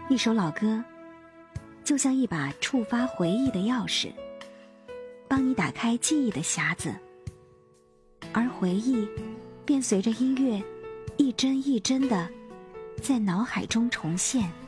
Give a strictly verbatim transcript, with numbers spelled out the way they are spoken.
一首老歌就像一把触发回忆的钥匙，帮你打开记忆的匣子，而回忆便随着音乐一帧一帧地在脑海中重现。